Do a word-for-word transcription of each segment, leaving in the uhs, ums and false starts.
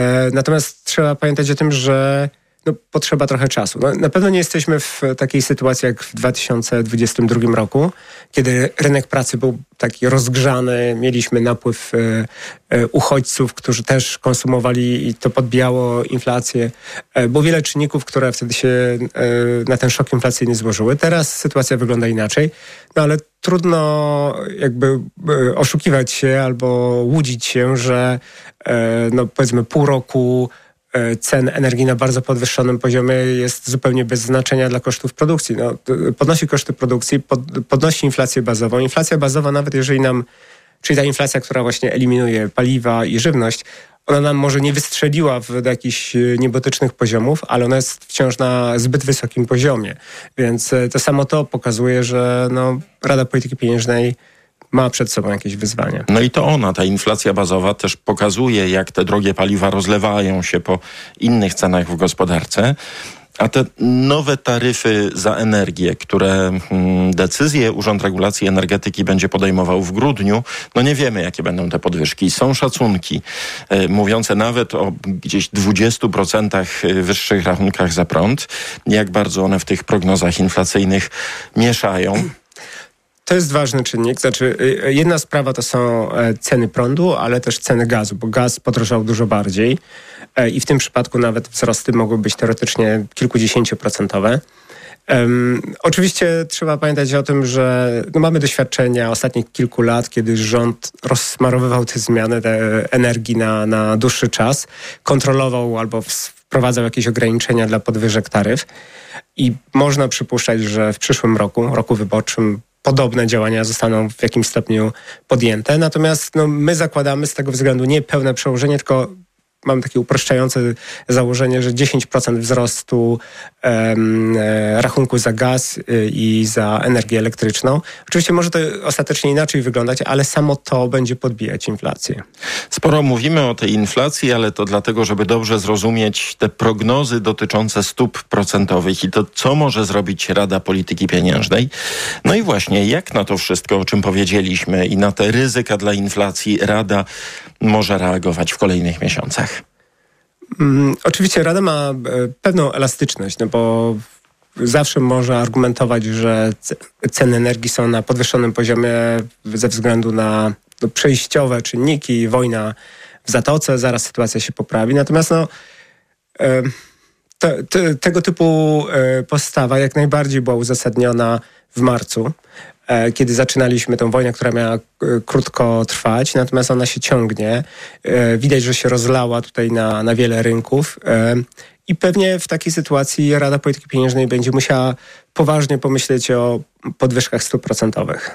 Natomiast trzeba pamiętać o tym, że no, potrzeba trochę czasu. No, na pewno nie jesteśmy w takiej sytuacji jak w dwa tysiące dwudziestym drugim roku, kiedy rynek pracy był taki rozgrzany, mieliśmy napływ e, e, uchodźców, którzy też konsumowali i to podbijało inflację. E, było wiele czynników, które wtedy się e, na ten szok inflacyjny złożyły. Teraz sytuacja wygląda inaczej, no ale trudno jakby e, oszukiwać się albo łudzić się, że e, no, powiedzmy pół roku cen energii na bardzo podwyższonym poziomie jest zupełnie bez znaczenia dla kosztów produkcji. No, podnosi koszty produkcji, pod, podnosi inflację bazową. Inflacja bazowa, nawet jeżeli nam, czyli ta inflacja, która właśnie eliminuje paliwa i żywność, ona nam może nie wystrzeliła w, do jakichś niebotycznych poziomów, ale ona jest wciąż na zbyt wysokim poziomie. Więc to samo to pokazuje, że no, Rada Polityki Pieniężnej ma przed sobą jakieś wyzwania. No i to ona, ta inflacja bazowa też pokazuje, jak te drogie paliwa rozlewają się po innych cenach w gospodarce. A te nowe taryfy za energię, które hmm, decyzje Urząd Regulacji Energetyki będzie podejmował w grudniu, no nie wiemy, jakie będą te podwyżki. Są szacunki e, mówiące nawet o gdzieś dwudziestu procentach wyższych rachunkach za prąd. Jak bardzo one w tych prognozach inflacyjnych mieszają. To jest ważny czynnik. Znaczy, jedna sprawa to są ceny prądu, ale też ceny gazu, bo gaz podrożał dużo bardziej i w tym przypadku nawet wzrosty mogły być teoretycznie kilkudziesięcioprocentowe. Um, oczywiście trzeba pamiętać o tym, że no, mamy doświadczenia ostatnich kilku lat, kiedy rząd rozsmarowywał te zmiany te energii na, na dłuższy czas, kontrolował albo wprowadzał jakieś ograniczenia dla podwyżek taryf i można przypuszczać, że w przyszłym roku, roku wyborczym, podobne działania zostaną w jakimś stopniu podjęte. Natomiast no, my zakładamy z tego względu nie pełne przełożenie, tylko mamy takie uproszczające założenie, że dziesięć procent wzrostu um, rachunku za gaz i za energię elektryczną. Oczywiście może to ostatecznie inaczej wyglądać, ale samo to będzie podbijać inflację. Sporo mówimy o tej inflacji, ale to dlatego, żeby dobrze zrozumieć te prognozy dotyczące stóp procentowych i to, co może zrobić Rada Polityki Pieniężnej. No i właśnie, jak na to wszystko, o czym powiedzieliśmy i na te ryzyka dla inflacji Rada może reagować w kolejnych miesiącach? Hmm, oczywiście Rada ma e, pewną elastyczność, no bo zawsze może argumentować, że c- ceny energii są na podwyższonym poziomie ze względu na no, przejściowe czynniki, wojna w Zatoce, zaraz sytuacja się poprawi. Natomiast no, e, te, te, tego typu e, postawa jak najbardziej była uzasadniona w marcu, kiedy zaczynaliśmy tę wojnę, która miała krótko trwać, natomiast ona się ciągnie. Widać, że się rozlała tutaj na, na wiele rynków i pewnie w takiej sytuacji Rada Polityki Pieniężnej będzie musiała poważnie pomyśleć o podwyżkach stóp procentowych.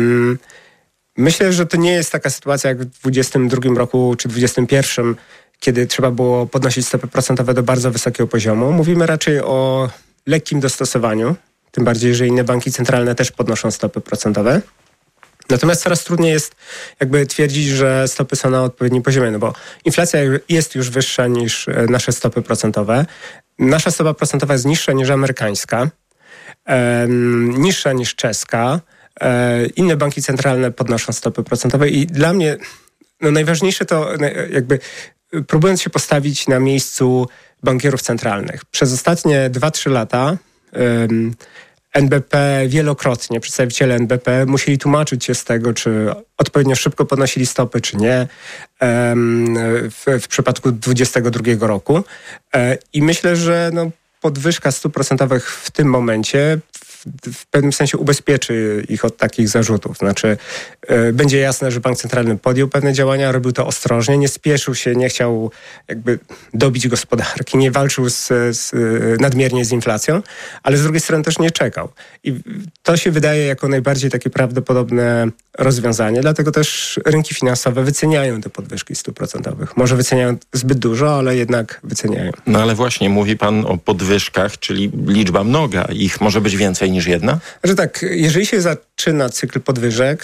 Myślę, że to nie jest taka sytuacja jak w dwudziestym drugim roku czy dwudziestym pierwszym, kiedy trzeba było podnosić stopy procentowe do bardzo wysokiego poziomu. Mówimy raczej o lekkim dostosowaniu. Tym bardziej, że inne banki centralne też podnoszą stopy procentowe. Natomiast coraz trudniej jest jakby twierdzić, że stopy są na odpowiednim poziomie, no bo inflacja jest już wyższa niż nasze stopy procentowe. Nasza stopa procentowa jest niższa niż amerykańska, e, niższa niż czeska. E, inne banki centralne podnoszą stopy procentowe i dla mnie no, najważniejsze to jakby próbując się postawić na miejscu bankierów centralnych. Przez ostatnie dwa trzy lata um, N B P wielokrotnie, przedstawiciele N B P musieli tłumaczyć się z tego, czy odpowiednio szybko podnosili stopy, czy nie w, w przypadku dwudziestego drugiego roku. I myślę, że no, podwyżka stóp procentowych w tym momencie w pewnym sensie ubezpieczy ich od takich zarzutów. Znaczy y, będzie jasne, że bank centralny podjął pewne działania, robił to ostrożnie, nie spieszył się, nie chciał jakby dobić gospodarki, nie walczył z, z, nadmiernie z inflacją, ale z drugiej strony też nie czekał. I to się wydaje jako najbardziej takie prawdopodobne rozwiązanie, dlatego też rynki finansowe wyceniają te podwyżki stóp procentowych. Może wyceniają zbyt dużo, ale jednak wyceniają. No ale właśnie mówi pan o podwyżkach, czyli liczba mnoga. Ich może być więcej niż jedna? Że tak, jeżeli się zaczyna cykl podwyżek,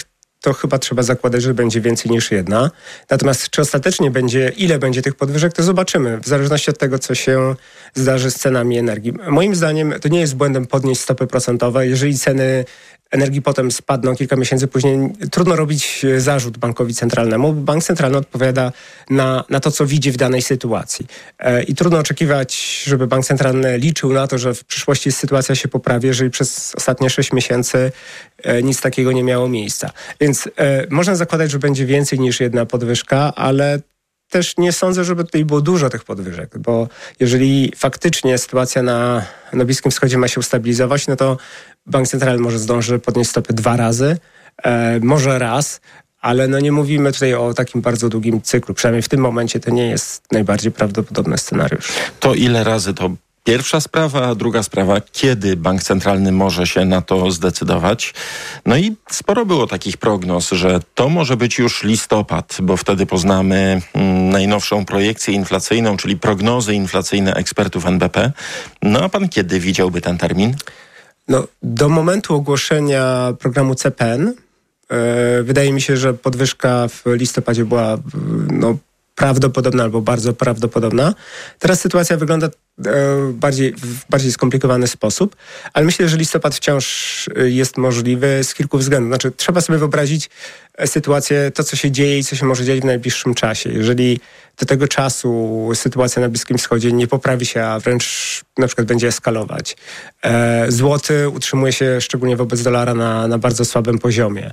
to chyba trzeba zakładać, że będzie więcej niż jedna. Natomiast czy ostatecznie będzie, ile będzie tych podwyżek, to zobaczymy, w zależności od tego, co się zdarzy z cenami energii. Moim zdaniem to nie jest błędem podnieść stopy procentowe. Jeżeli ceny energii potem spadną kilka miesięcy później, trudno robić zarzut bankowi centralnemu, bo bank centralny odpowiada na, na to, co widzi w danej sytuacji. E, I trudno oczekiwać, żeby bank centralny liczył na to, że w przyszłości sytuacja się poprawi, jeżeli przez ostatnie sześć miesięcy e, nic takiego nie miało miejsca. Więc e, można zakładać, że będzie więcej niż jedna podwyżka, ale też nie sądzę, żeby tutaj było dużo tych podwyżek, bo jeżeli faktycznie sytuacja na, na Bliskim Wschodzie ma się ustabilizować, no to bank centralny może zdąży podnieść stopy dwa razy, e, może raz, ale no nie mówimy tutaj o takim bardzo długim cyklu. Przynajmniej w tym momencie to nie jest najbardziej prawdopodobny scenariusz. To ile razy to pierwsza sprawa, a druga sprawa, kiedy bank centralny może się na to zdecydować? No i sporo było takich prognoz, że to może być już listopad, bo wtedy poznamy mm, najnowszą projekcję inflacyjną, czyli prognozy inflacyjne ekspertów N B P. No a pan kiedy widziałby ten termin? No, do momentu ogłoszenia programu C P N yy, wydaje mi się, że podwyżka w listopadzie była no, prawdopodobna albo bardzo prawdopodobna. Teraz sytuacja wygląda e, bardziej, w bardziej skomplikowany sposób, ale myślę, że listopad wciąż jest możliwy z kilku względów. Znaczy, trzeba sobie wyobrazić sytuację, to co się dzieje i co się może dziać w najbliższym czasie. Jeżeli do tego czasu sytuacja na Bliskim Wschodzie nie poprawi się, a wręcz na przykład będzie eskalować. E, złoty utrzymuje się szczególnie wobec dolara na, na bardzo słabym poziomie.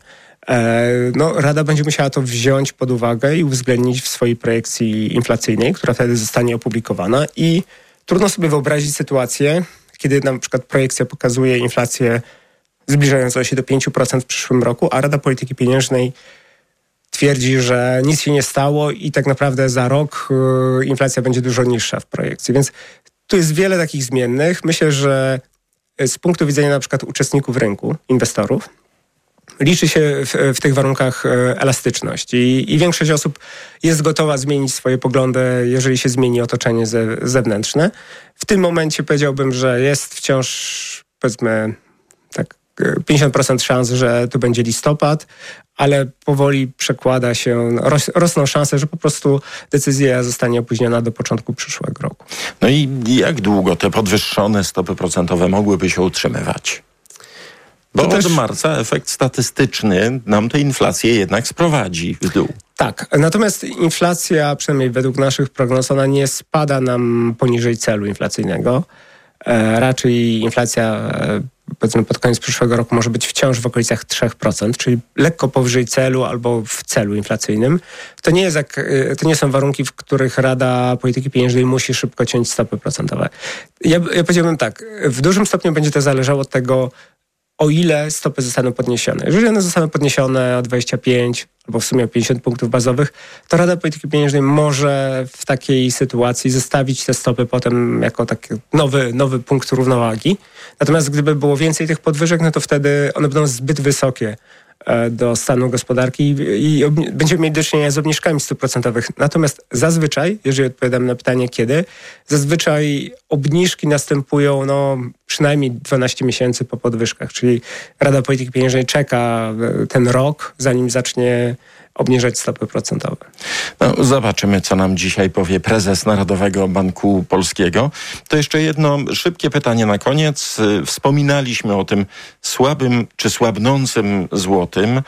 No, Rada będzie musiała to wziąć pod uwagę i uwzględnić w swojej projekcji inflacyjnej, która wtedy zostanie opublikowana i trudno sobie wyobrazić sytuację, kiedy na przykład projekcja pokazuje inflację zbliżającą się do pięć procent w przyszłym roku, a Rada Polityki Pieniężnej twierdzi, że nic się nie stało i tak naprawdę za rok y, inflacja będzie dużo niższa w projekcji. Więc tu jest wiele takich zmiennych. Myślę, że z punktu widzenia na przykład uczestników rynku, inwestorów, liczy się w, w tych warunkach elastyczność I, i większość osób jest gotowa zmienić swoje poglądy, jeżeli się zmieni otoczenie ze, zewnętrzne. W tym momencie powiedziałbym, że jest wciąż, powiedzmy, tak pięćdziesiąt procent szans, że to będzie listopad, ale powoli przekłada się, ros, rosną szanse, że po prostu decyzja zostanie opóźniona do początku przyszłego roku. No i jak długo te podwyższone stopy procentowe mogłyby się utrzymywać? Bo to od też... marca efekt statystyczny nam tę inflację jednak sprowadzi w dół. Tak, natomiast inflacja, przynajmniej według naszych prognoz, ona nie spada nam poniżej celu inflacyjnego. E, raczej inflacja e, powiedzmy pod koniec przyszłego roku może być wciąż w okolicach trzy procent, czyli lekko powyżej celu albo w celu inflacyjnym. To nie jest jak, e, to nie są warunki, w których Rada Polityki Pieniężnej musi szybko ciąć stopy procentowe. Ja, ja powiedziałbym tak, w dużym stopniu będzie to zależało od tego, o ile stopy zostaną podniesione. Jeżeli one zostaną podniesione o dwadzieścia pięć albo w sumie o pięćdziesiąt punktów bazowych, to Rada Polityki Pieniężnej może w takiej sytuacji zostawić te stopy potem jako taki nowy, nowy punkt równowagi. Natomiast gdyby było więcej tych podwyżek, no to wtedy one będą zbyt wysokie do stanu gospodarki i, i obni- będziemy mieli do czynienia z obniżkami stóp procentowych. Natomiast zazwyczaj, jeżeli odpowiadam na pytanie kiedy, zazwyczaj obniżki następują no, przynajmniej dwanaście miesięcy po podwyżkach, czyli Rada Polityki Pieniężnej czeka ten rok, zanim zacznie obniżać stopy procentowe. No, zobaczymy, co nam dzisiaj powie prezes Narodowego Banku Polskiego. To jeszcze jedno szybkie pytanie na koniec. Wspominaliśmy o tym słabym czy słabnącym złotym.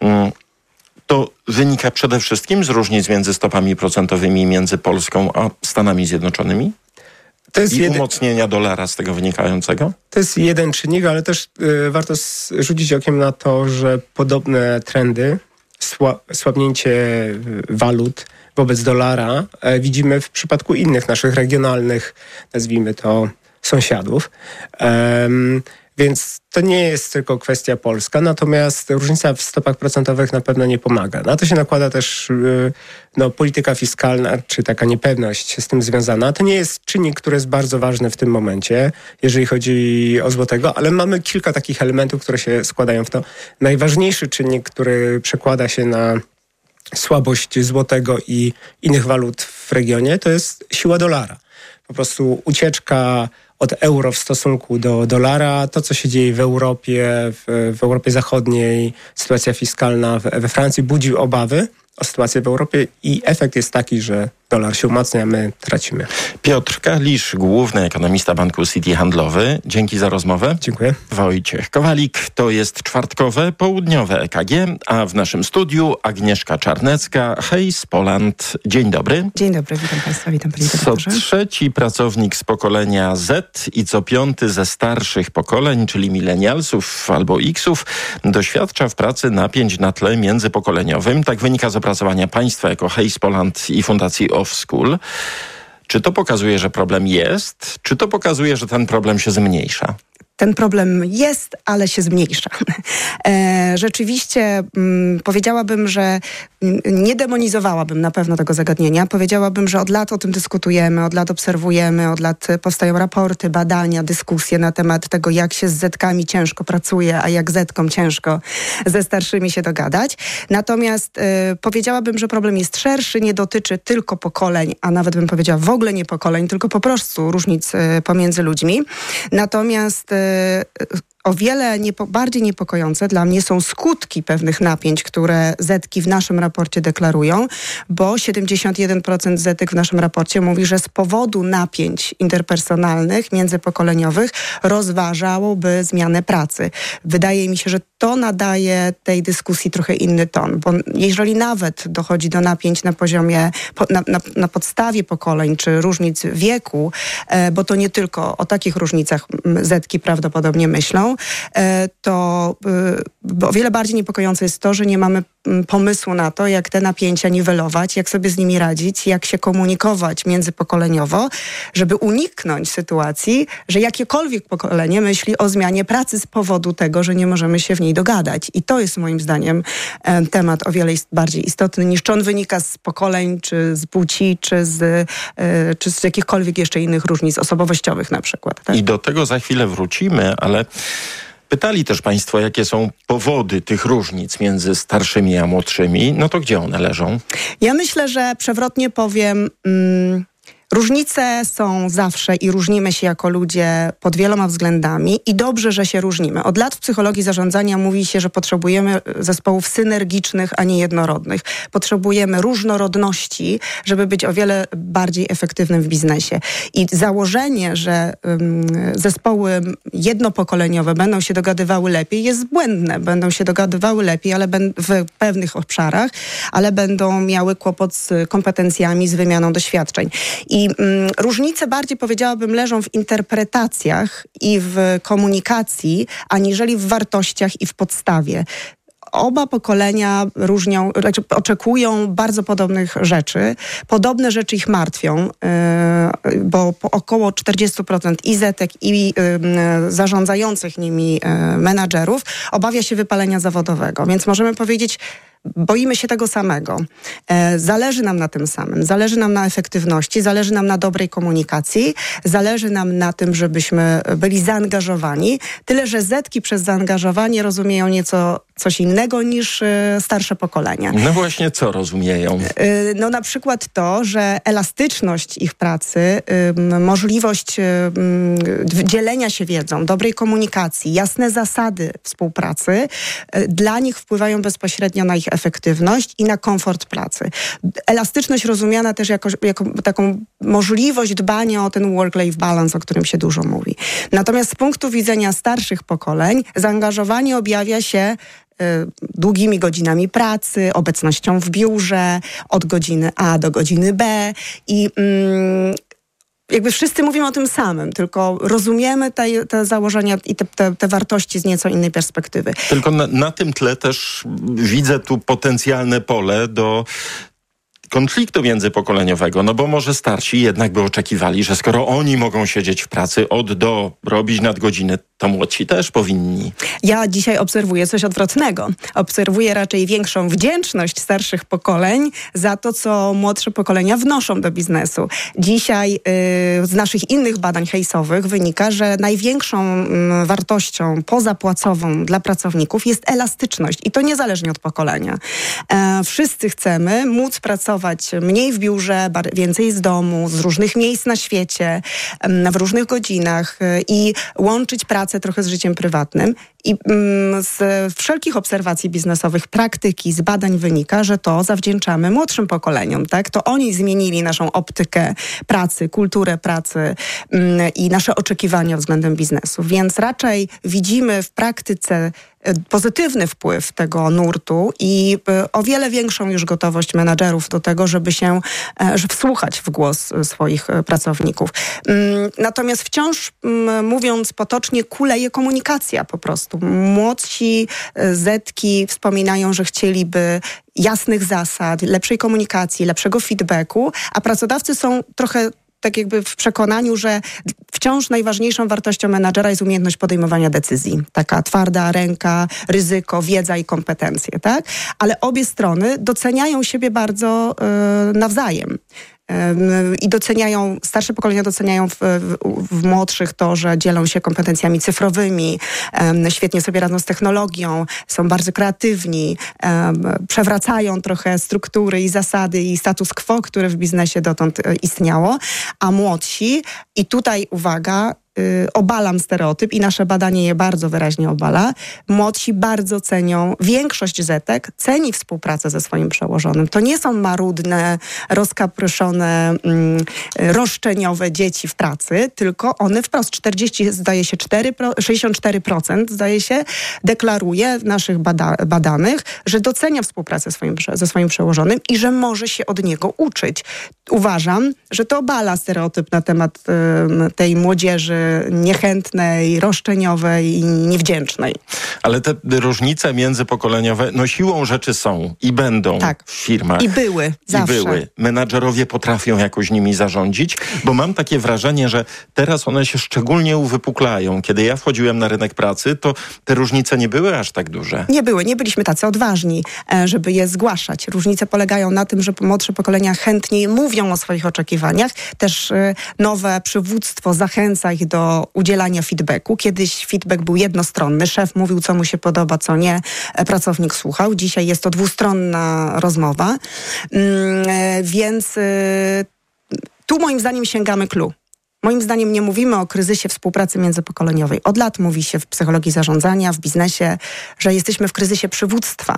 To wynika przede wszystkim z różnic między stopami procentowymi między Polską a Stanami Zjednoczonymi? To jest I jeden... umocnienia dolara z tego wynikającego? To jest jeden czynnik, ale też y, warto rzucić okiem na to, że podobne trendy, słabnięcie walut wobec dolara widzimy w przypadku innych naszych regionalnych, nazwijmy to, sąsiadów. Um, więc to nie jest tylko kwestia polska, natomiast różnica w stopach procentowych na pewno nie pomaga. Na to się nakłada też no, polityka fiskalna, czy taka niepewność z tym związana. To nie jest czynnik, który jest bardzo ważny w tym momencie, jeżeli chodzi o złotego, ale mamy kilka takich elementów, które się składają w to. Najważniejszy czynnik, który przekłada się na słabość złotego i innych walut w regionie, to jest siła dolara. Po prostu ucieczka od euro w stosunku do dolara. To, co się dzieje w Europie, w, w Europie Zachodniej, sytuacja fiskalna w, we Francji budzi obawy o sytuację w Europie i efekt jest taki, że dolar się umacnia, my tracimy. Piotr Kalisz, główny ekonomista Banku City Handlowy. Dzięki za rozmowę. Dziękuję. Wojciech Kowalik. To jest czwartkowe, południowe E K G, a w naszym studiu Agnieszka Czarnecka, Hays Poland. Dzień dobry. Dzień dobry, witam Państwa, witam Panie Co trzeci pracownik z pokolenia Z i co piąty ze starszych pokoleń, czyli milenialsów albo X-ów, doświadcza w pracy napięć na tle międzypokoleniowym. Tak wynika z opracowania państwa jako Hays Poland i Fundacji Off School. Czy to pokazuje, że problem jest? Czy to pokazuje, że ten problem się zmniejsza? Ten problem jest, ale się zmniejsza. E, rzeczywiście m, powiedziałabym, że nie demonizowałabym na pewno tego zagadnienia. Powiedziałabym, że od lat o tym dyskutujemy, od lat obserwujemy, od lat powstają raporty, badania, dyskusje na temat tego, jak się z zetkami ciężko pracuje, a jak zetkom ciężko ze starszymi się dogadać. Natomiast e, powiedziałabym, że problem jest szerszy, nie dotyczy tylko pokoleń, a nawet bym powiedziała w ogóle nie pokoleń, tylko po prostu różnic e, pomiędzy ludźmi. Natomiast e, o wiele niepo, bardziej niepokojące dla mnie są skutki pewnych napięć, które zetki w naszym raporcie deklarują, bo siedemdziesiąt jeden procent zetek w naszym raporcie mówi, że z powodu napięć interpersonalnych, międzypokoleniowych rozważałoby zmianę pracy. Wydaje mi się, że to nadaje tej dyskusji trochę inny ton, bo jeżeli nawet dochodzi do napięć na poziomie, na, na, na podstawie pokoleń czy różnic wieku, e, bo to nie tylko o takich różnicach zetki prawdopodobnie myślą, e, to e, o wiele bardziej niepokojące jest to, że nie mamy pomysłu na to, jak te napięcia niwelować, jak sobie z nimi radzić, jak się komunikować międzypokoleniowo, żeby uniknąć sytuacji, że jakiekolwiek pokolenie myśli o zmianie pracy z powodu tego, że nie możemy się w niej dogadać. I to jest moim zdaniem e, temat o wiele ist- bardziej istotny niż czy on wynika z pokoleń, czy z płci, czy z, e, czy z jakichkolwiek jeszcze innych różnic osobowościowych na przykład. Tak? I do tego za chwilę wrócimy, ale pytali też Państwo, jakie są powody tych różnic między starszymi a młodszymi. No to gdzie one leżą? Ja myślę, że przewrotnie powiem... Mm, Różnice są zawsze i różnimy się jako ludzie pod wieloma względami i dobrze, że się różnimy. Od lat w psychologii zarządzania mówi się, że potrzebujemy zespołów synergicznych, a nie jednorodnych. Potrzebujemy różnorodności, żeby być o wiele bardziej efektywnym w biznesie. I założenie, że um, zespoły jednopokoleniowe będą się dogadywały lepiej, jest błędne. Będą się dogadywały lepiej, ale ben- w pewnych obszarach, ale będą miały kłopot z kompetencjami, z wymianą doświadczeń. I I mm, różnice bardziej, powiedziałabym, leżą w interpretacjach i w komunikacji, aniżeli w wartościach i w podstawie. Oba pokolenia różnią, znaczy oczekują bardzo podobnych rzeczy. Podobne rzeczy ich martwią, yy, bo po około czterdzieści procent i zetek, i yy, zarządzających nimi yy, menadżerów obawia się wypalenia zawodowego. Więc możemy powiedzieć, boimy się tego samego. E, zależy nam na tym samym. Zależy nam na efektywności, zależy nam na dobrej komunikacji, zależy nam na tym, żebyśmy byli zaangażowani. Tyle, że zetki przez zaangażowanie rozumieją nieco coś innego niż e, starsze pokolenia. No właśnie, co rozumieją? E, no na przykład to, że elastyczność ich pracy, e, możliwość e, dzielenia się wiedzą, dobrej komunikacji, jasne zasady współpracy e, dla nich wpływają bezpośrednio na ich efektywność i na komfort pracy. Elastyczność rozumiana też jako, jako taką możliwość dbania o ten work-life balance, o którym się dużo mówi. Natomiast z punktu widzenia starszych pokoleń zaangażowanie objawia się y, długimi godzinami pracy, obecnością w biurze, od godziny A do godziny B i mm, jakby wszyscy mówimy o tym samym, tylko rozumiemy te, te założenia i te, te, te wartości z nieco innej perspektywy. Tylko na, na tym tle też widzę tu potencjalne pole do konfliktu międzypokoleniowego, no bo może starsi jednak by oczekiwali, że skoro oni mogą siedzieć w pracy od do, robić nadgodziny, to młodsi też powinni. Ja dzisiaj obserwuję coś odwrotnego. Obserwuję raczej większą wdzięczność starszych pokoleń za to, co młodsze pokolenia wnoszą do biznesu. Dzisiaj yy, z naszych innych badań hejsowych wynika, że największą yy, wartością pozapłacową dla pracowników jest elastyczność i to niezależnie od pokolenia. E, wszyscy chcemy móc pracować pracować mniej w biurze, więcej z domu, z różnych miejsc na świecie, w różnych godzinach i łączyć pracę trochę z życiem prywatnym. I z wszelkich obserwacji biznesowych, praktyki, z badań wynika, że to zawdzięczamy młodszym pokoleniom, tak? To oni zmienili naszą optykę pracy, kulturę pracy i nasze oczekiwania względem biznesu. Więc raczej widzimy w praktyce pozytywny wpływ tego nurtu i o wiele większą już gotowość menadżerów do tego, żeby się żeby wsłuchać w głos swoich pracowników. Natomiast wciąż, mówiąc potocznie, kuleje komunikacja po prostu. Młodsi zetki wspominają, że chcieliby jasnych zasad, lepszej komunikacji, lepszego feedbacku, a pracodawcy są trochę tak jakby w przekonaniu, że wciąż najważniejszą wartością menadżera jest umiejętność podejmowania decyzji. Taka twarda ręka, ryzyko, wiedza i kompetencje, tak? Ale obie strony doceniają siebie bardzo yy, nawzajem. I doceniają, starsze pokolenia doceniają w, w, w młodszych to, że dzielą się kompetencjami cyfrowymi, um, świetnie sobie radzą z technologią, są bardzo kreatywni, um, przewracają trochę struktury i zasady i status quo, które w biznesie dotąd e, istniało, a młodsi, i tutaj uwaga, y, obalam stereotyp i nasze badanie je bardzo wyraźnie obala, młodsi bardzo cenią, większość zetek ceni współpracę ze swoim przełożonym. To nie są marudne, rozkapryszone, mm, roszczeniowe dzieci w pracy, tylko one wprost czterdzieści, zdaje się, cztery, sześćdziesiąt cztery procent, zdaje się, deklaruje naszych bada, badanych, że docenia współpracę swoim, ze swoim przełożonym i że może się od niego uczyć. Uważam, że to obala stereotyp na temat y, tej młodzieży niechętnej, roszczeniowej i niewdzięcznej. Ale te różnice międzypokoleniowe, no siłą rzeczy są i będą tak. w firmach. I były, zawsze. I były. Menadżerowie potrafią jakoś nimi zarządzić, bo mam takie wrażenie, że teraz one się szczególnie uwypuklają. Kiedy ja wchodziłem na rynek pracy, to te różnice nie były aż tak duże. Nie były, nie byliśmy tacy odważni, żeby je zgłaszać. Różnice polegają na tym, że młodsze pokolenia chętniej mówią o swoich oczekiwaniach. Też nowe przywództwo zachęca ich do udzielania feedbacku. Kiedyś feedback był jednostronny. Szef mówił, co mu się podoba, co nie. Pracownik słuchał. Dzisiaj jest to dwustronna rozmowa. Więc tu moim zdaniem sięgamy clou. Moim zdaniem nie mówimy o kryzysie współpracy międzypokoleniowej. Od lat mówi się w psychologii zarządzania, w biznesie, że jesteśmy w kryzysie przywództwa.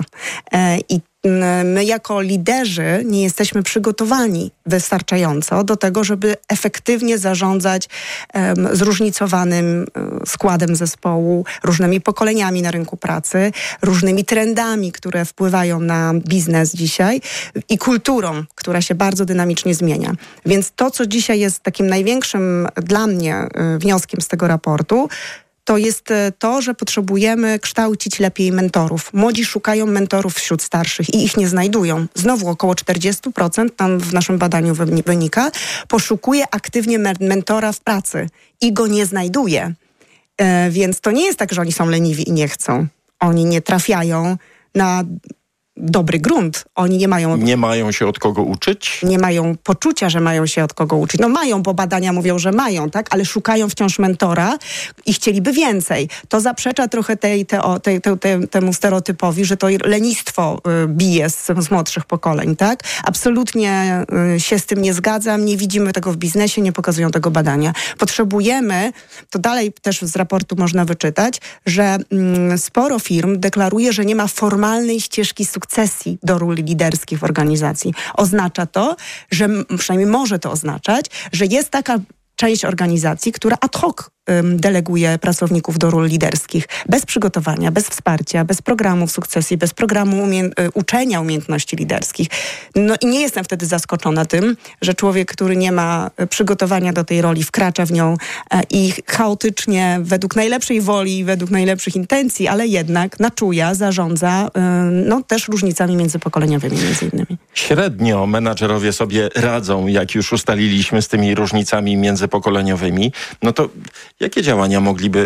I my jako liderzy nie jesteśmy przygotowani wystarczająco do tego, żeby efektywnie zarządzać um, zróżnicowanym um, składem zespołu, różnymi pokoleniami na rynku pracy, różnymi trendami, które wpływają na biznes dzisiaj i kulturą, która się bardzo dynamicznie zmienia. Więc to, co dzisiaj jest takim największym dla mnie y, wnioskiem z tego raportu, to jest to, że potrzebujemy kształcić lepiej mentorów. Młodzi szukają mentorów wśród starszych i ich nie znajdują. Znowu około czterdzieści procent tam w naszym badaniu wynika, poszukuje aktywnie mentora w pracy i go nie znajduje. E, więc to nie jest tak, że oni są leniwi i nie chcą. Oni nie trafiają na dobry grunt. Oni nie mają... Nie mają się od kogo uczyć? Nie mają poczucia, że mają się od kogo uczyć. No mają, bo badania mówią, że mają, tak? Ale szukają wciąż mentora i chcieliby więcej. To zaprzecza trochę tej, te, tej, te, te, temu stereotypowi, że to lenistwo y, bije z, z młodszych pokoleń, tak? Absolutnie y, się z tym nie zgadzam. Nie widzimy tego w biznesie, nie pokazują tego badania. Potrzebujemy, to dalej też z raportu można wyczytać, że y, sporo firm deklaruje, że nie ma formalnej ścieżki sukcesu sukcesji do ról liderskich w organizacji. Oznacza to, że przynajmniej może to oznaczać, że jest taka część organizacji, która ad hoc um, deleguje pracowników do ról liderskich. Bez przygotowania, bez wsparcia, bez programów sukcesji, bez programu umie- uczenia umiejętności liderskich. No i nie jestem wtedy zaskoczona tym, że człowiek, który nie ma przygotowania do tej roli, wkracza w nią e, i chaotycznie, według najlepszej woli, według najlepszych intencji, ale jednak na czuja zarządza e, no, też różnicami międzypokoleniowymi między innymi. Średnio menadżerowie sobie radzą, jak już ustaliliśmy, z tymi różnicami międzypokoleniowymi. No to jakie działania mogliby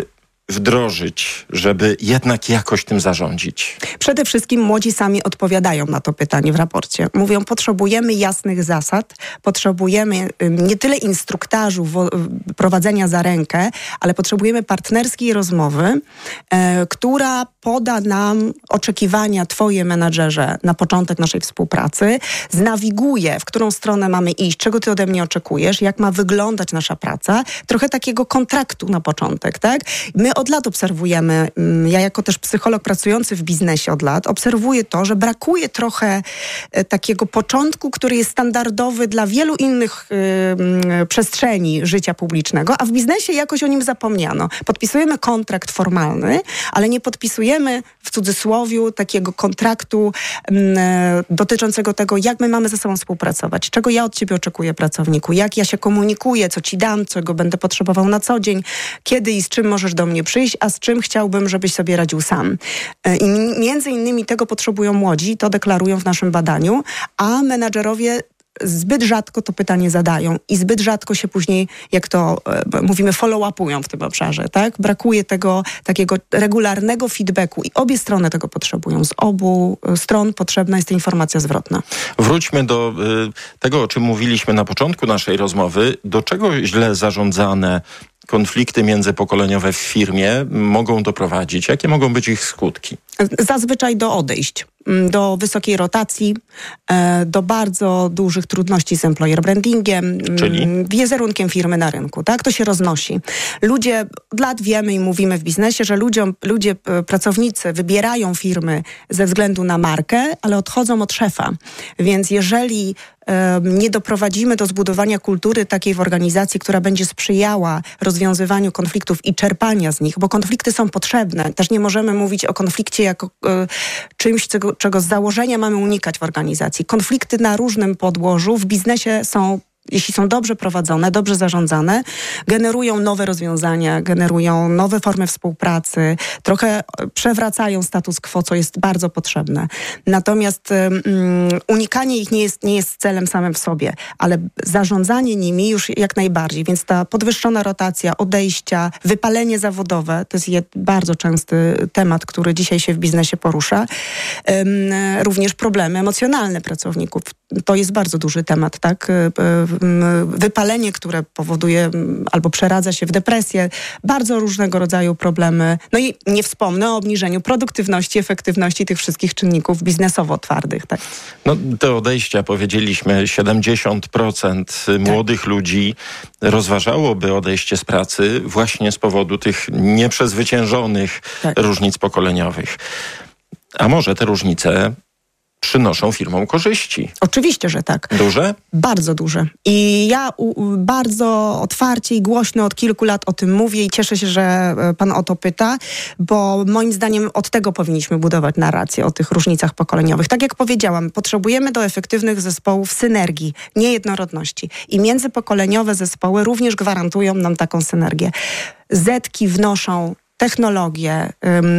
wdrożyć, żeby jednak jakoś tym zarządzić? Przede wszystkim młodzi sami odpowiadają na to pytanie w raporcie. Mówią, potrzebujemy jasnych zasad, potrzebujemy nie tyle instruktażu prowadzenia za rękę, ale potrzebujemy partnerskiej rozmowy, e, która poda nam oczekiwania twoje menadżerze na początek naszej współpracy, znawiguje, w którą stronę mamy iść, czego ty ode mnie oczekujesz, jak ma wyglądać nasza praca. Trochę takiego kontraktu na początek, tak? My od lat obserwujemy, ja jako też psycholog pracujący w biznesie od lat, obserwuję to, że brakuje trochę takiego początku, który jest standardowy dla wielu innych y, przestrzeni życia publicznego, a w biznesie jakoś o nim zapomniano. Podpisujemy kontrakt formalny, ale nie podpisujemy w cudzysłowiu takiego kontraktu y, dotyczącego tego, jak my mamy ze sobą współpracować, czego ja od ciebie oczekuję, pracowniku, jak ja się komunikuję, co ci dam, czego będę potrzebował na co dzień, kiedy i z czym możesz do mnie przyjść, a z czym chciałbym, żebyś sobie radził sam. I między innymi tego potrzebują młodzi, to deklarują w naszym badaniu, a menadżerowie zbyt rzadko to pytanie zadają i zbyt rzadko się później, jak to e, mówimy, follow-upują w tym obszarze, tak? Brakuje tego takiego regularnego feedbacku i obie strony tego potrzebują. Z obu stron potrzebna jest ta informacja zwrotna. Wróćmy do y, tego, o czym mówiliśmy na początku naszej rozmowy. Do czego źle zarządzane konflikty międzypokoleniowe w firmie mogą doprowadzić? Jakie mogą być ich skutki? Zazwyczaj do odejść, do wysokiej rotacji, do bardzo dużych trudności z employer brandingiem, czyli wizerunkiem firmy na rynku. Tak? To się roznosi. Ludzie, od lat wiemy i mówimy w biznesie, że ludziom, ludzie, pracownicy wybierają firmy ze względu na markę, ale odchodzą od szefa. Więc jeżeli nie doprowadzimy do zbudowania kultury takiej w organizacji, która będzie sprzyjała rozwiązywaniu konfliktów i czerpania z nich, bo konflikty są potrzebne. Też nie możemy mówić o konflikcie jako y, czymś, czego, czego z założenia mamy unikać w organizacji. Konflikty na różnym podłożu w biznesie są, jeśli są dobrze prowadzone, dobrze zarządzane, generują nowe rozwiązania, generują nowe formy współpracy, trochę przewracają status quo, co jest bardzo potrzebne. Natomiast um, unikanie ich nie jest, nie jest celem samym w sobie, ale zarządzanie nimi już jak najbardziej. Więc ta podwyższona rotacja, odejścia, wypalenie zawodowe, to jest jed, bardzo częsty temat, który dzisiaj się w biznesie porusza. Um, również problemy emocjonalne pracowników. To jest bardzo duży temat, tak? Wypalenie, które powoduje albo przeradza się w depresję, bardzo różnego rodzaju problemy. No i nie wspomnę o obniżeniu produktywności, efektywności tych wszystkich czynników biznesowo twardych. Tak? No te odejścia, powiedzieliśmy, siedemdziesiąt procent młodych tak. ludzi rozważałoby odejście z pracy właśnie z powodu tych nieprzezwyciężonych tak. różnic pokoleniowych. A może te różnice przynoszą firmom korzyści? Oczywiście, że tak. Duże? Bardzo duże. I ja u, bardzo otwarcie i głośno od kilku lat o tym mówię i cieszę się, że pan o to pyta, bo moim zdaniem od tego powinniśmy budować narrację o tych różnicach pokoleniowych. Tak jak powiedziałam, potrzebujemy do efektywnych zespołów synergii, niejednorodności. I międzypokoleniowe zespoły również gwarantują nam taką synergię. Zetki wnoszą technologię,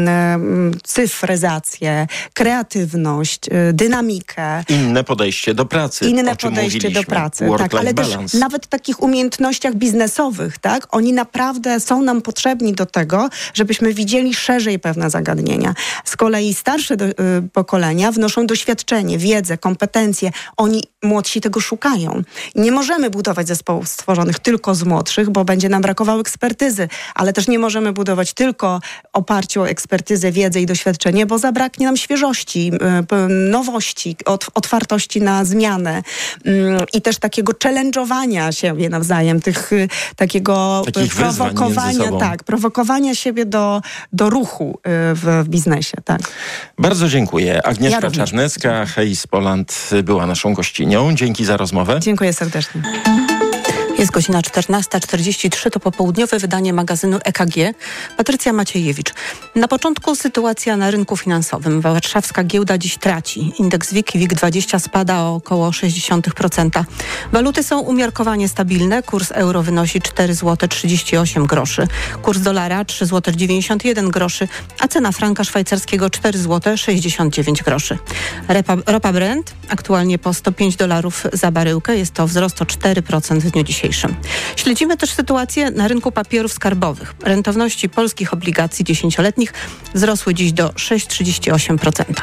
cyfryzację, kreatywność, dynamikę. Inne podejście do pracy. Inne podejście do pracy, tak, ale balance. Też nawet w takich umiejętnościach biznesowych, tak, oni naprawdę są nam potrzebni do tego, żebyśmy widzieli szerzej pewne zagadnienia. Z kolei starsze do, y, pokolenia wnoszą doświadczenie, wiedzę, kompetencje. Oni, młodsi, tego szukają. I nie możemy budować zespołów stworzonych tylko z młodszych, bo będzie nam brakowało ekspertyzy, ale też nie możemy budować tylko tylko oparciu o ekspertyzę, wiedzę i doświadczenie, bo zabraknie nam świeżości, nowości, otwartości na zmianę i też takiego challenge'owania siebie nawzajem, tych, takiego takich prowokowania, tak, prowokowania siebie do, do ruchu w, w biznesie. Tak. Bardzo dziękuję. Agnieszka ja Czarnecka, Heis Poland była naszą gościnią. Dzięki za rozmowę. Dziękuję serdecznie. Jest godzina czternasta czterdzieści trzy, to popołudniowe wydanie magazynu E K G. Patrycja Maciejewicz. Na początku sytuacja na rynku finansowym. Warszawska giełda dziś traci. Indeks WIG i WIG dwadzieścia spada o około sześć dziesiątych procent. Waluty są umiarkowanie stabilne. Kurs euro wynosi cztery złote trzydzieści osiem groszy. Kurs dolara trzy złote dziewięćdziesiąt jeden groszy, a cena franka szwajcarskiego cztery złote sześćdziesiąt dziewięć groszy. Repa, ropa Brent aktualnie po sto pięć dolarów za baryłkę. Jest to wzrost o cztery procent w dniu dzisiejszym. dzisiejszym. Śledzimy też sytuację na rynku papierów skarbowych. Rentowności polskich obligacji dziesięcioletnich wzrosły dziś do sześć przeciwko trzydzieści osiem procent.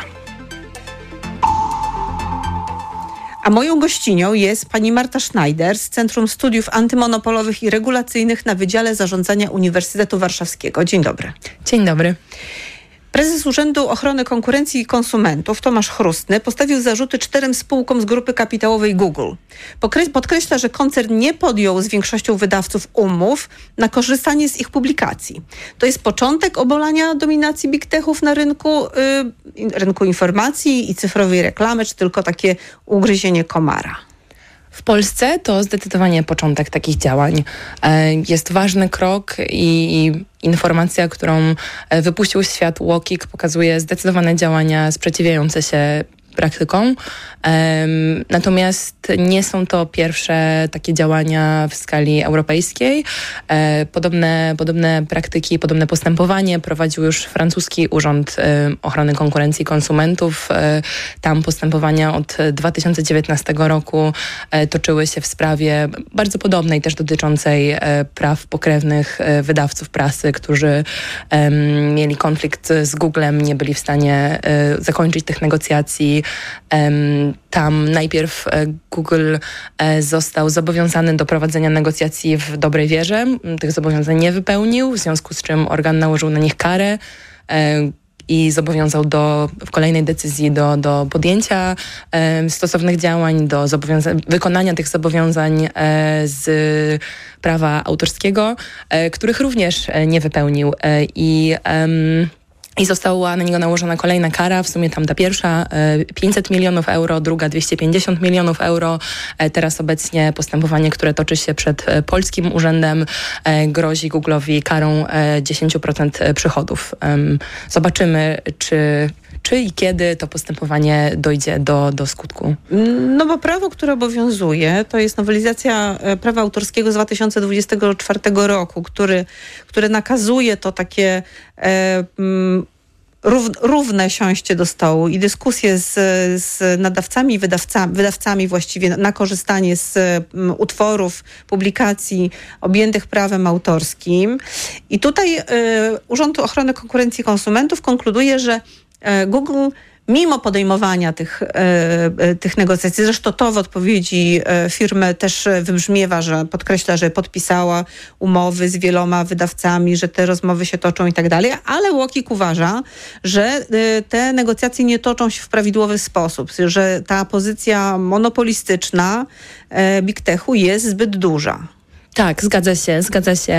A moją gościnią jest pani Marta Schneider z Centrum Studiów Antymonopolowych i Regulacyjnych na Wydziale Zarządzania Uniwersytetu Warszawskiego. Dzień dobry. Dzień dobry. Prezes Urzędu Ochrony Konkurencji i Konsumentów Tomasz Chrustny postawił zarzuty czterem spółkom z grupy kapitałowej Google. Podkreśla, że koncern nie podjął z większością wydawców umów na korzystanie z ich publikacji. To jest początek obalania dominacji big techów na rynku, yy, rynku informacji i cyfrowej reklamy, czy tylko takie ugryzienie komara? W Polsce to zdecydowanie początek takich działań. Jest ważny krok i informacja, którą wypuścił w świat UOKiK, pokazuje zdecydowane działania sprzeciwiające się praktykom. Um, natomiast nie są to pierwsze takie działania w skali europejskiej. E, podobne, podobne praktyki, podobne postępowanie prowadził już francuski Urząd e, Ochrony Konkurencji i Konsumentów. E, tam postępowania od dwa tysiące dziewiętnastego roku e, toczyły się w sprawie bardzo podobnej, też dotyczącej e, praw pokrewnych e, wydawców prasy, którzy e, mieli konflikt z Googlem, nie byli w stanie e, zakończyć tych negocjacji. Tam najpierw Google został zobowiązany do prowadzenia negocjacji w dobrej wierze. Tych zobowiązań nie wypełnił, w związku z czym organ nałożył na nich karę i zobowiązał do, w kolejnej decyzji do, do podjęcia e, stosownych działań, do zobowiąza- wykonania tych zobowiązań e, z prawa autorskiego, e, których również e, nie wypełnił. E, i em, I została na niego nałożona kolejna kara, w sumie tam ta pierwsza pięćset milionów euro, druga dwieście pięćdziesiąt milionów euro. Teraz obecnie postępowanie, które toczy się przed polskim urzędem, grozi Google'owi karą dziesięć procent przychodów. Zobaczymy, czy... Czy i kiedy to postępowanie dojdzie do, do skutku? No bo prawo, które obowiązuje, to jest nowelizacja prawa autorskiego z dwa tysiące dwudziestego czwartego roku, który, który nakazuje to takie e, m, rów, równe siąście do stołu i dyskusje z, z nadawcami i wydawcami, wydawcami właściwie na, na korzystanie z m, utworów, publikacji objętych prawem autorskim. I tutaj e, Urząd Ochrony Konkurencji i Konsumentów konkluduje, że Google, mimo podejmowania tych, e, tych negocjacji, zresztą to w odpowiedzi firmy też wybrzmiewa, że podkreśla, że podpisała umowy z wieloma wydawcami, że te rozmowy się toczą i tak dalej, ale UOKiK uważa, że te negocjacje nie toczą się w prawidłowy sposób, że ta pozycja monopolistyczna big techu jest zbyt duża. Tak, zgadza się, zgadza się.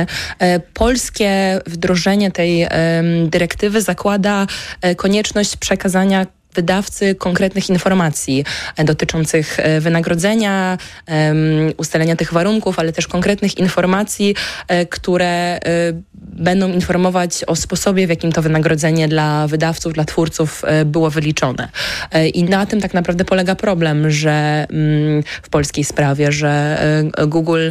Polskie wdrożenie tej um, dyrektywy zakłada konieczność przekazania wydawcy konkretnych informacji dotyczących wynagrodzenia, um, ustalenia tych warunków, ale też konkretnych informacji, które um, będą informować o sposobie, w jakim to wynagrodzenie dla wydawców, dla twórców było wyliczone. I na tym tak naprawdę polega problem, że um, w polskiej sprawie, że um, Google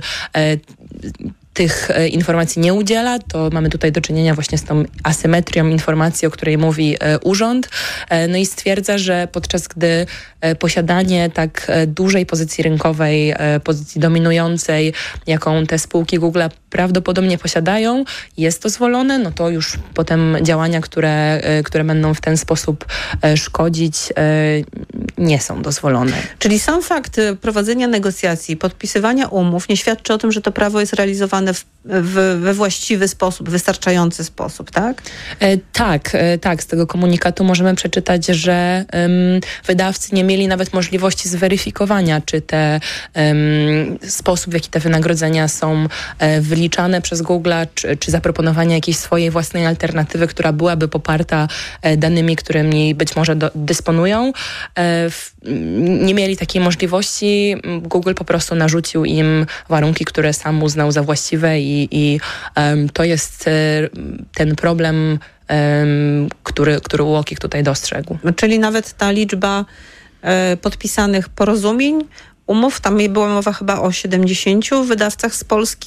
um, tych informacji nie udziela, to mamy tutaj do czynienia właśnie z tą asymetrią informacji, o której mówi e, urząd. E, no i stwierdza, że podczas gdy e, posiadanie tak e, dużej pozycji rynkowej, e, pozycji dominującej, jaką te spółki Google prawdopodobnie posiadają, jest dozwolone, no to już potem działania, które, e, które będą w ten sposób e, szkodzić, e, nie są dozwolone. Czyli sam fakt prowadzenia negocjacji, podpisywania umów nie świadczy o tym, że to prawo jest realizowane W, w, we właściwy sposób, wystarczający sposób, tak? E, tak, e, tak. Z tego komunikatu możemy przeczytać, że um, wydawcy nie mieli nawet możliwości zweryfikowania, czy te um, sposób, w jaki te wynagrodzenia są e, wyliczane przez Google'a, czy, czy zaproponowania jakiejś swojej własnej alternatywy, która byłaby poparta e, danymi, którymi być może do, dysponują. E, w, nie mieli takiej możliwości. Google po prostu narzucił im warunki, które sam uznał za właściwe i, i um, to jest um, ten problem, um, który, który UOKiK tutaj dostrzegł. Czyli nawet ta liczba e, podpisanych porozumień, umów, tam była mowa chyba o siedemdziesięciu wydawcach z Polski, to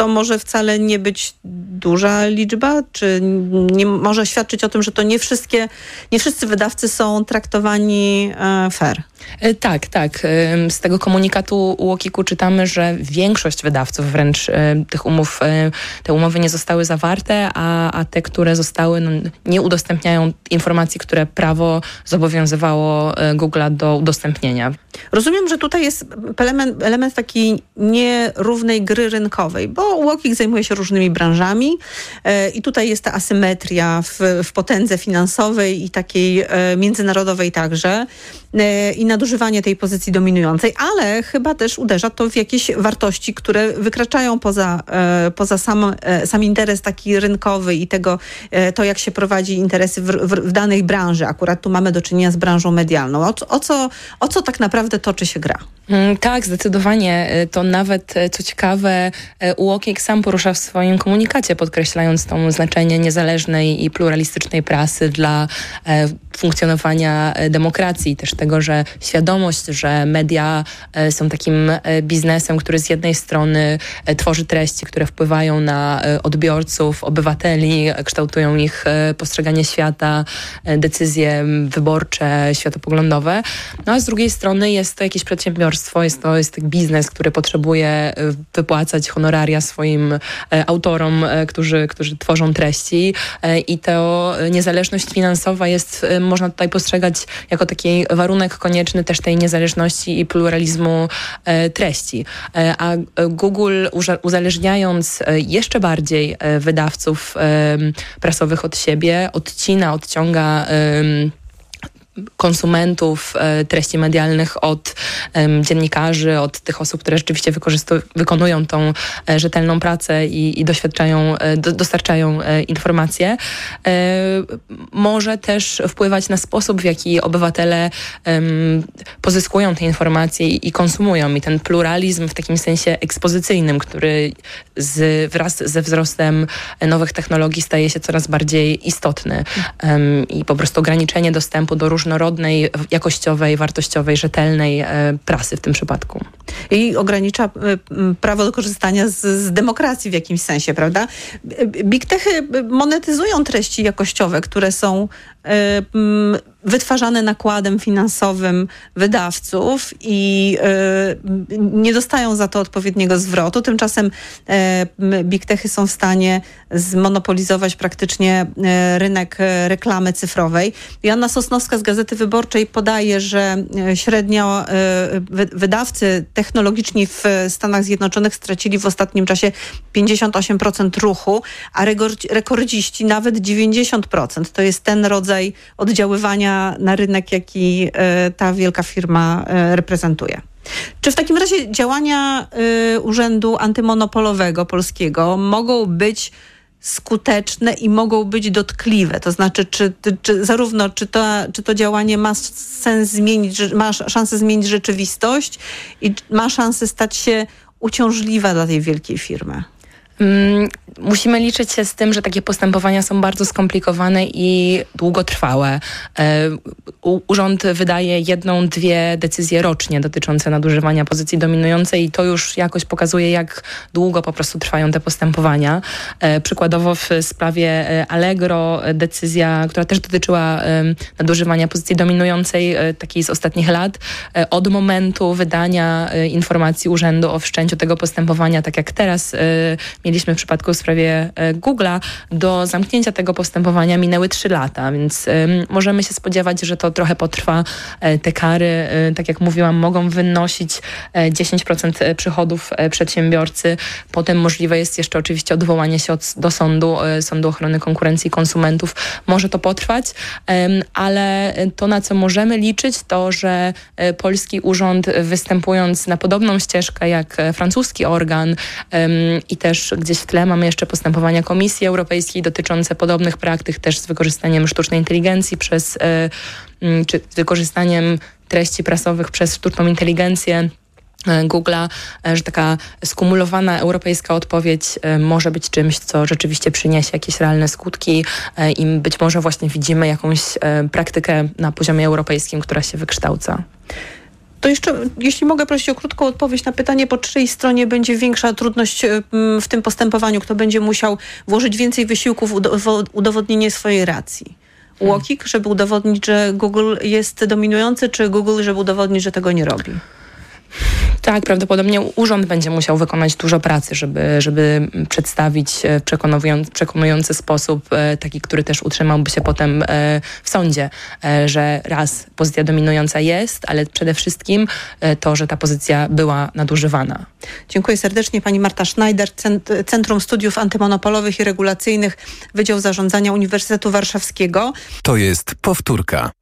to może wcale nie być duża liczba? Czy nie może świadczyć o tym, że to nie wszystkie, nie wszyscy wydawcy są traktowani e, fair? Tak, tak. Z tego komunikatu UOKiK-u czytamy, że większość wydawców wręcz tych umów, te umowy nie zostały zawarte, a, a te, które zostały, no, nie udostępniają informacji, które prawo zobowiązywało Google'a do udostępnienia. Rozumiem, że tutaj jest element, element takiej nierównej gry rynkowej, bo UOKiK zajmuje się różnymi branżami e, i tutaj jest ta asymetria w, w potędze finansowej i takiej e, międzynarodowej także e, i nadużywanie tej pozycji dominującej, ale chyba też uderza to w jakieś wartości, które wykraczają poza, e, poza sam, e, sam interes taki rynkowy i tego, e, to jak się prowadzi interesy w, w, w danej branży. Akurat tu mamy do czynienia z branżą medialną. O, o, co, o co tak naprawdę toczy się gra? Tak, zdecydowanie. To nawet, co ciekawe, UOKiK sam porusza w swoim komunikacie, podkreślając to znaczenie niezależnej i pluralistycznej prasy dla e, funkcjonowania demokracji. Też tego, że świadomość, że media e, są takim e, biznesem, który z jednej strony e, tworzy treści, które wpływają na e, odbiorców, obywateli, e, kształtują ich e, postrzeganie świata, e, decyzje wyborcze, światopoglądowe. No a z drugiej strony jest to jakieś przedsiębiorstwo, jest to jest biznes, który potrzebuje wypłacać honoraria swoim e, autorom, e, którzy, którzy tworzą treści e, i to niezależność finansowa jest, e, można tutaj postrzegać jako taki warunek konieczny też tej niezależności i pluralizmu e, treści. E, a Google uża- uzależniając e, jeszcze bardziej e, wydawców e, prasowych od siebie, odcina, odciąga e, konsumentów e, treści medialnych od e, dziennikarzy, od tych osób, które rzeczywiście wykorzystu- wykonują tą e, rzetelną pracę i, i doświadczają, e, do, dostarczają e, informacje, e, może też wpływać na sposób, w jaki obywatele e, pozyskują te informacje i, i konsumują. I ten pluralizm w takim sensie ekspozycyjnym, który z, wraz ze wzrostem nowych technologii staje się coraz bardziej istotny. E, I po prostu ograniczenie dostępu do różnych różnorodnej, jakościowej, wartościowej, rzetelnej e, prasy w tym przypadku. I ogranicza e, prawo do korzystania z, z demokracji w jakimś sensie, prawda? Big Techy monetyzują treści jakościowe, które są e, m, wytwarzane nakładem finansowym wydawców i e, nie dostają za to odpowiedniego zwrotu. Tymczasem e, Big Techy są w stanie zmonopolizować praktycznie e, rynek e, reklamy cyfrowej. Joanna Sosnowska z Gazety Wyborczej podaje, że średnio e, wy, wydawcy technologiczni w Stanach Zjednoczonych stracili w ostatnim czasie pięćdziesiąt osiem procent ruchu, a rekordziści nawet dziewięćdziesiąt procent. To jest ten rodzaj oddziaływania na rynek, jaki e, ta wielka firma e, reprezentuje. Czy w takim razie działania e, Urzędu Antymonopolowego Polskiego mogą być skuteczne i mogą być dotkliwe? To znaczy, czy, czy zarówno czy to, czy to działanie ma sens zmienić, ma szansę zmienić rzeczywistość i ma szansę stać się uciążliwa dla tej wielkiej firmy? Musimy liczyć się z tym, że takie postępowania są bardzo skomplikowane i długotrwałe. Urząd wydaje jedną, dwie decyzje rocznie dotyczące nadużywania pozycji dominującej i to już jakoś pokazuje, jak długo po prostu trwają te postępowania. Przykładowo w sprawie Allegro decyzja, która też dotyczyła nadużywania pozycji dominującej, takiej z ostatnich lat, od momentu wydania informacji urzędu o wszczęciu tego postępowania, tak jak teraz mieliśmy w przypadku w sprawie Google'a, do zamknięcia tego postępowania minęły trzy lata, więc y, możemy się spodziewać, że to trochę potrwa. Y, te kary, y, tak jak mówiłam, mogą wynosić y, dziesięć procent przychodów y, przedsiębiorcy. Potem możliwe jest jeszcze oczywiście odwołanie się od, do sądu, y, Sądu Ochrony Konkurencji i Konsumentów. Może to potrwać, y, ale to, na co możemy liczyć, to, że y, polski urząd, występując na podobną ścieżkę jak francuski organ y, i też gdzieś w tle mamy jeszcze postępowania Komisji Europejskiej dotyczące podobnych praktyk, też z wykorzystaniem sztucznej inteligencji przez, czy z wykorzystaniem treści prasowych przez sztuczną inteligencję Google'a, że taka skumulowana europejska odpowiedź może być czymś, co rzeczywiście przyniesie jakieś realne skutki i być może właśnie widzimy jakąś praktykę na poziomie europejskim, która się wykształca. To jeszcze, jeśli mogę prosić o krótką odpowiedź na pytanie, po czyjej stronie będzie większa trudność w tym postępowaniu? Kto będzie musiał włożyć więcej wysiłku w udowodnienie swojej racji? UOKiK, żeby udowodnić, że Google jest dominujący, czy Google, żeby udowodnić, że tego nie robi? Tak, prawdopodobnie urząd będzie musiał wykonać dużo pracy, żeby, żeby przedstawić w przekonujący, przekonujący sposób, taki, który też utrzymałby się potem w sądzie, że raz pozycja dominująca jest, ale przede wszystkim to, że ta pozycja była nadużywana. Dziękuję serdecznie. Pani Marta Schneider, Centrum Studiów Antymonopolowych i Regulacyjnych, Wydział Zarządzania Uniwersytetu Warszawskiego. To jest powtórka.